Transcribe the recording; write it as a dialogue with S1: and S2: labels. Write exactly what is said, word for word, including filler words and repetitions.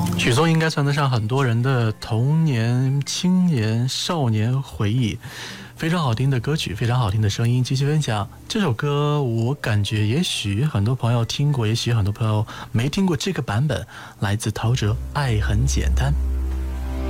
S1: 许嵩应该算得上很多人的童年、青年、少年回忆，非常好听的歌曲，非常好听的声音。继续分享这首歌，我感觉也许很多朋友听过，也许很多朋友没听过这个版本，来自陶喆《爱很简单》。